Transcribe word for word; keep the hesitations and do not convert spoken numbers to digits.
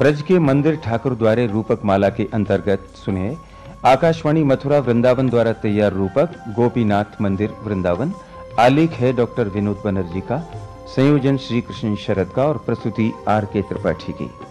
ब्रज के मंदिर ठाकुर द्वारे रूपक माला के अंतर्गत सुने आकाशवाणी मथुरा वृंदावन द्वारा तैयार रूपक गोपीनाथ मंदिर वृंदावन। आलेख है डॉक्टर विनोद बनर्जी का, संयोजन श्री कृष्ण शरद का और प्रस्तुति आर के त्रिपाठी की।